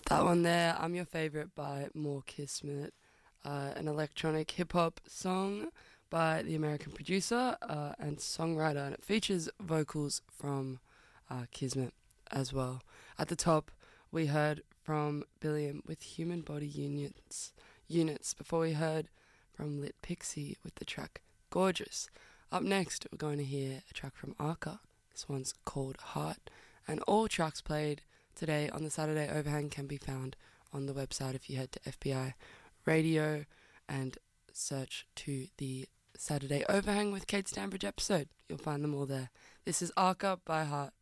That one there, I'm Your Favorite by More Kismet, an electronic hip hop song by the American producer and songwriter, and it features vocals from Kismet as well. At the top, we heard from Billiam with Human Body Units. Before we heard from Lit Pixie with the track Gorgeous. Up next, we're going to hear a track from Arca. This one's called Heart, and all tracks played today on the Saturday Overhang can be found on the website if you head to FBI Radio and search to the Saturday Overhang with Kate Stanbridge episode. You'll find them all there. This is Arca by Heart.